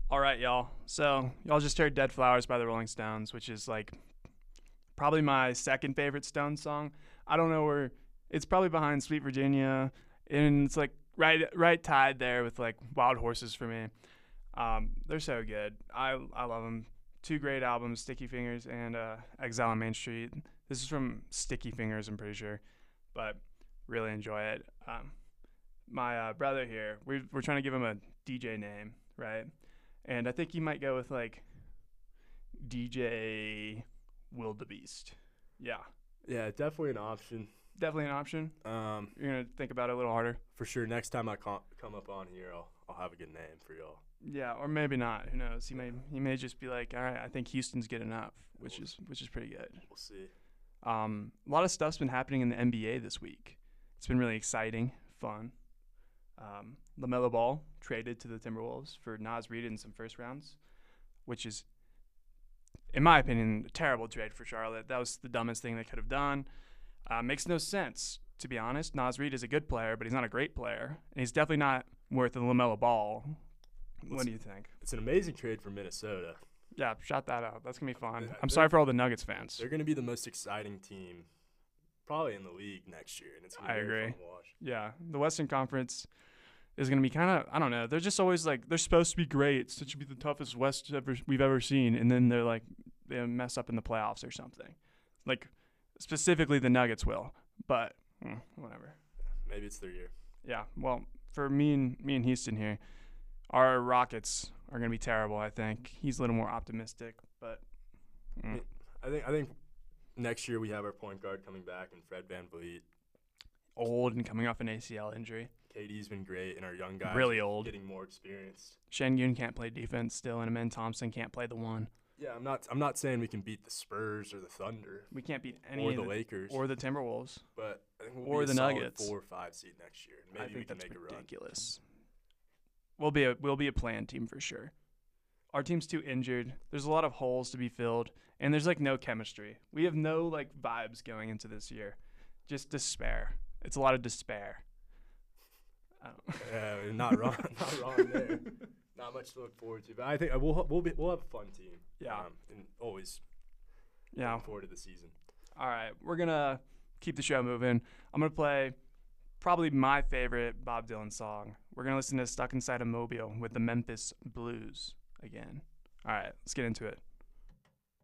All right, y'all. So, y'all just heard Dead Flowers by the Rolling Stones, which is like probably my second favorite Stones song. I don't know where it's probably behind Sweet Virginia, and it's like right tied there with like Wild Horses for me. They're so good. I love them. Two great albums, Sticky Fingers and Exile on Main Street. This is from Sticky Fingers, I'm pretty sure, but really enjoy it. My brother here, we're trying to give him a DJ name, right? And I think he might go with like DJ Wildebeest. Yeah, Yeah, definitely an option. definitely an option. You're gonna think about it a little harder. For sure. Next time I come up on here, I'll have a good name for y'all. Yeah, or maybe not. Who knows? He may just be like, all right, I think Houston's good enough, which is pretty good. We'll see. A lot of stuff's been happening in the NBA this week. It's been really exciting, fun. LaMelo Ball traded to the Timberwolves for Naz Reid in some first rounds, which is, in my opinion, a terrible trade for Charlotte. That was the dumbest thing they could have done. Makes no sense, to be honest. Naz Reid is a good player, but he's not a great player, and he's definitely not worth the LaMelo Ball. What do you think? It's an amazing trade for Minnesota. Yeah, shout that out. That's going to be fun. Yeah, I'm sorry for all the Nuggets fans. They're going to be the most exciting team probably in the league next year, and it's going to I be very agree. fun to watch. Yeah, the Western Conference is going to be kind of, I don't know, they're just always like, they're supposed to be great. It should be the toughest West we've ever seen. And then they're like, they mess up in the playoffs or something. Like, specifically the Nuggets will. But, whatever. Maybe it's their year. Yeah, well, for me and Houston here, our Rockets are going to be terrible, I think. He's a little more optimistic, but I think next year we have our point guard coming back and Fred VanVleet. old and coming off an ACL injury. KD's been great, and our young guys Really old. getting more experience. Shengun can't play defense still, and Amen Thompson can't play the one. Yeah, I'm not saying we can beat the Spurs or the Thunder We can't beat any or of the Lakers or the Timberwolves. but I think we'll or be the a solid Nuggets. 4 or 5 seed next year. Maybe I think we can that's make a run. ridiculous. We'll be a planned team for sure. Our team's too injured. There's a lot of holes to be filled, and there's like no chemistry. We have no like vibes going into this year. Just despair. It's a lot of despair. Yeah, you're not wrong. Not wrong there. Not much to look forward to, but I think we'll have a fun team. Yeah. And always Yeah. looking forward to the season. All right, we're gonna keep the show moving. I'm gonna play probably my favorite Bob Dylan song. We're gonna listen to "Stuck Inside a Mobile" with the Memphis Blues again. All right, let's get into it.